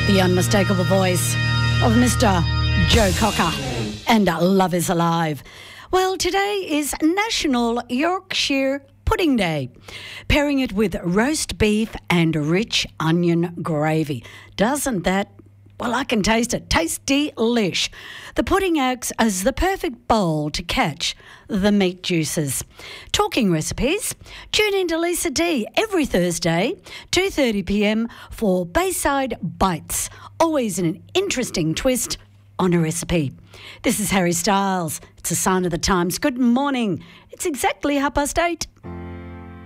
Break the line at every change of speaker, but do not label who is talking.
The unmistakable voice of Mr. Joe Cocker and Love is Alive. Well, today is National Yorkshire Pudding Day. Pairing it with roast beef and rich onion gravy. Doesn't that, well, I can taste it. Tasty-lish. The pudding acts as the perfect bowl to catch the meat juices. Talking recipes, tune in to Lisa D every Thursday, 2:30 p.m. for Bayside Bites. Always an interesting twist on a recipe. This is Harry Styles. It's a sign of the times. Good morning. It's exactly 8:30.